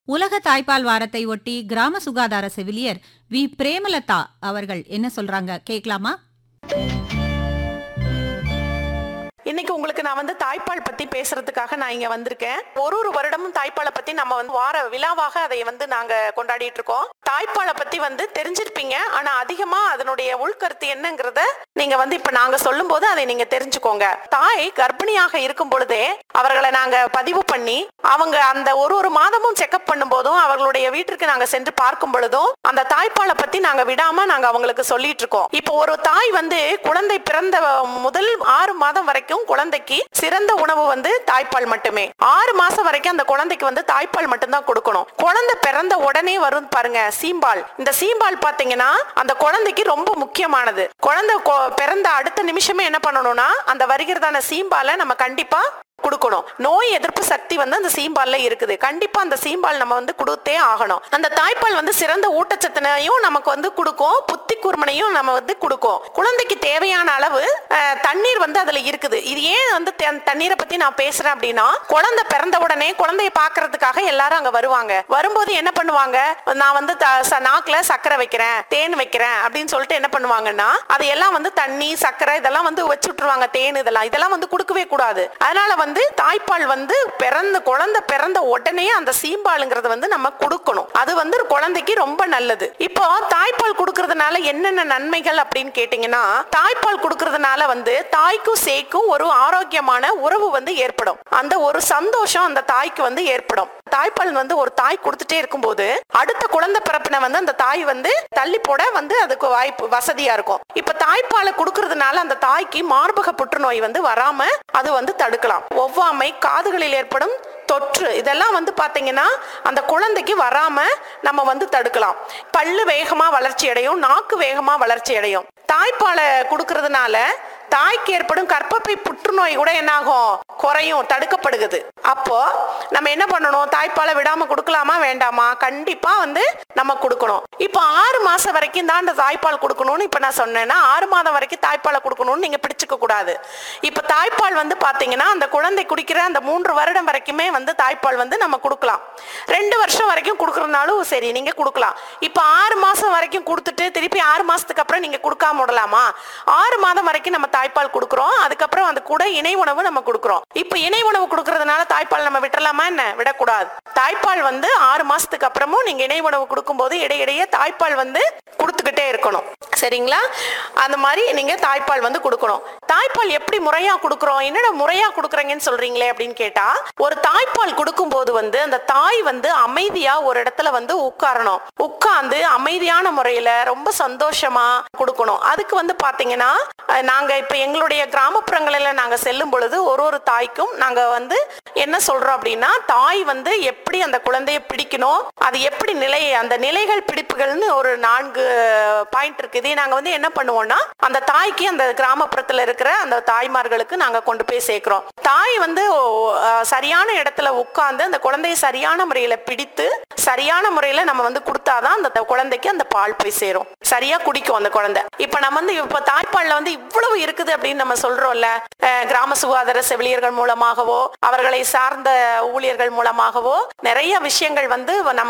உலக தாய்ப்பால் வாரத்தை ஒட்டி கிராம சுகாதார செவிலியர் வி பிரேமலதா அவர்கள் என்ன சொல்றாங்க கேட்கலாமா? இன்னைக்கு உங்களுக்கு நான் வந்து தாய்ப்பால் பத்தி பேசுறதுக்காக நான் இங்க வந்திருக்கேன். ஒரு வருடமும் தாய்ப்பாலை பத்தி நம்ம வந்து வார விழாவாக அதை வந்து நாங்க கொண்டாடிட்டு இருக்கோம். தாய்ப்பாலை பத்தி வந்து தெரிஞ்சிருப்பீங்க, ஆனா அதிகமா அதனுடைய உள்கருத்து என்னங்கிறத நீங்க வந்து இப்ப நாங்க சொல்லும் போது அதை நீங்க தெரிஞ்சுக்கோங்க. தாய் கர்ப்பிணியாக இருக்கும் பொழுதே அவர்களை நாங்க பதிவு பண்ணி அவங்க அந்த ஒரு மாதமும் செக்அப் பண்ணும் போதும் அவர்களுடைய வீட்டிற்கு நாங்க சென்று பார்க்கும் பொழுதும் அந்த தாய்ப்பாலை பத்தி நாங்க விடாம நாங்க அவங்களுக்கு சொல்லிட்டு இருக்கோம். இப்போ ஒரு தாய் வந்து குழந்தை பிறந்த முதல் 6 மாதம் வரைக்கும் குழந்தைக்கு சிறந்த உணவு வந்து தாய்ப்பால் மட்டுமே. 6 மாசம் வரைக்கும் அந்த குழந்தைக்கு வந்து தாய்ப்பால் மட்டும்தான் கொடுக்கணும். குழந்தை பிறந்த உடனே வரும் பாருங்க சீம்பால். இந்த சீம்பால் பாத்தீங்கன்னா அந்த குழந்தைக்கு ரொம்ப முக்கியமானது. குழந்தை பிறந்த அடுத்த நிமிஷமே என்ன பண்ணணும்னா அந்த வருகிறதான சீம்பாலை நம்ம கண்டிப்பா கொடுக்கணும். நோய் எதிர்ப்பு சக்தி வந்து அந்த சீம்பால்ல இருக்குது. கண்டிப்பா அந்த சீம்பால் நம்ம வந்து கொடுத்தே ஆகணும். அந்த தாய்ப்பால் வந்து சிறந்த ஊட்டச்சத்தினையும் நமக்கு வந்து கொடுக்கும், புத்தி கூர்மனையும் நம்ம வந்து கொடுக்கும். குழந்தைக்கு தேவையான அளவு தண்ணீர் வந்து அதுல இருக்குது. இது ஏன் வந்து தண்ணீரை பத்தி நான் பேசுறேன் அப்படின்னா, குழந்தை பிறந்த உடனே குழந்தைய பாக்குறதுக்காக எல்லாரும் அங்க வருவாங்க. வரும்போது என்ன பண்ணுவாங்க, நான் வந்து நாக்குல சர்க்கரை வைக்கிறேன், தேன் வைக்கிறேன் அப்படின்னு சொல்லிட்டு என்ன பண்ணுவாங்கன்னா அதையெல்லாம் வந்து தண்ணி சர்க்கரை இதெல்லாம் வந்து வச்சு விட்டுருவாங்க. தேன் இதெல்லாம் வந்து கொடுக்கவே கூடாது. அதனால வந்து தாய்ப்பால் வந்து குழந்தை பிறந்த உடனே அந்த சீம்பாலுங்கிறது வந்து நம்ம கொடுக்கணும். அது வந்து குழந்தைக்கு ரொம்ப நல்லது. இப்போ தாய்ப்பால் கொடுக்கறதுனால என்னென்ன நன்மைகள் அப்படின்னு கேட்டீங்கன்னா, தாய்ப்பால் கொடுக்கறதுனால வந்து தாய்க்கும் சேய்க்கும் ஒரு ஆரோக்கியமான உறவு வந்து ஏற்படும். அந்த ஒரு சந்தோஷம் அந்த தாய்க்கு வந்து ஏற்படும். தாய்ப்பால் வந்து ஒரு தாய் கொடுத்துட்டே இருக்கும்போது அடுத்த குழந்தை பிறப்பினை வந்து அந்த தாய் வந்து தள்ளி போட வந்து அதுக்கு வாய்ப்பு வசதியா இருக்கும். இப்ப தாய்ப்பாலை கொடுக்கறதுனால அந்த தாய்க்கு மார்பக புற்றுநோய் வந்து வராம அது வந்து தடுக்கலாம். ஒவ்வாமை, காதுகளில் ஏற்படும் தொற்று இதெல்லாம் வந்து பாத்தீங்கன்னா அந்த குழந்தைக்கு வராம நம்ம வந்து தடுக்கலாம். பல்லு வேகமா வளர்ச்சி அடையும், நாக்கு வேகமா வளர்ச்சி அடையும். தாய்ப்பாலை கொடுக்கறதுனால தாய்க்கு ஏற்படும் கர்ப்பப்பை புற்றுநோய் கூட என்னாகும், குறையும், தடுக்கப்படுகிறது. அப்போ நம்ம என்ன பண்ணணும், தாய்ப்பாலை விடாம கொடுக்கலாமா வேண்டாமா? கண்டிப்பா வந்து நம்ம கொடுக்கணும். இப்போ 6 மாசம் வரைக்கும் தான் அந்த தாய்ப்பால் கொடுக்கணும்னு இப்ப நான் சொன்னேன்னா 6 மாதம் வரைக்கும் தாய்ப்பாலை கொடுக்கணும்னு நீங்க பிடிச்சுக்க கூடாது. இப்ப தாய்ப்பால் வந்து பாத்தீங்கன்னா அந்த குழந்தை குடிக்கிற அந்த 3 வருடம் வரைக்குமே வந்து தாய்ப்பால் வந்து நம்ம கொடுக்கலாம். 2 வருஷம் வரைக்கும் கொடுக்கறதுனாலும் சரி நீங்க கொடுக்கலாம். இப்ப 6 மாசம் வரைக்கும் கொடுத்துட்டு திருப்பி 6 மாசத்துக்கு அப்புறம் நீங்க கொடுக்காம விடலாமா? 6 மாதம் வரைக்கும் நம்ம தாய்ப்பால் கொடுக்கிறோம். அதுக்கப்புறம் அது கூட இணை உணவு நம்ம கொடுக்கிறோம். இப்ப இணை உணவு கொடுக்கறதுனால தாய்ப்பால் நம்ம விட்டுறலாமா? என்ன, விடக்கூடாது. தாய்ப்பால் வந்து 6 மாசத்துக்கு அப்புறமும் நீங்க இணை உணவு கொடுக்கும் போது இடையிடையே தாய்ப்பால் வந்து கொடுத்துக்கிட்டே இருக்கணும். சரிங்களா? அந்த மாதிரி நீங்க தாய்ப்பால் வந்து கொடுக்கணும். தாய்ப்பால் எப்படி முறையா கொடுக்கறோம், என்னடா முறையா கொடுக்குறீங்கன்னு சொல்றீங்களே அப்படின்னு கேட்டா, ஒரு தாய்ப்பால் கொடுக்கும் போது வந்து அந்த தாய் வந்து அமைதியா ஒரு இடத்துல வந்து உட்காரணும். உட்கார்ந்து அமைதியான முறையில ரொம்ப சந்தோஷமா கொடுக்கணும். அதுக்கு வந்து பாத்தீங்கன்னா நாங்க இப்ப எங்களுடைய கிராமப்புறங்களில நாங்க செல்லும் பொழுது ஒரு தாய்க்கும் நாங்க வந்து என்ன சொல்றோம் அப்படின்னா, தாய் வந்து எப்படி அந்த குழந்தைய பிடிக்கணும், அது எப்படி அந்த நிலைகள் பிடிப்புகள்னு ஒரு 4 பாயிண்ட் இருக்கு. இதை நாங்க வந்து என்ன பண்ணுவோம்னா அந்த தாய்க்கு அந்த கிராமப்புறத்துல இருக்கிற அந்த தாய்மார்களுக்கு நாங்க கொண்டு போய் சேர்க்கிறோம். தாய் வந்து சரியான இடத்துல உட்கார்ந்து அந்த குழந்தைய சரியான முறையில பிடித்து சரியான முறையில நம்ம வந்து கொடுத்தாதான் அந்த குழந்தைக்கு அந்த பால் போய் சேரும், சரியா குடிக்கும் அந்த குழந்தை. இப்ப நம்ம வந்து இப்ப தாய்ப்பால்ல வந்து இவ்வளவு இருக்குது அப்படின்னு நம்ம சொல்றோம்ல, கிராம சுகாதார செவிலியர்கள் மூலமாகவோ அவர்களை சார்ந்த ஊழியர்கள் மூலமாகவோ நிறைய விஷயங்கள் வந்து நம்ம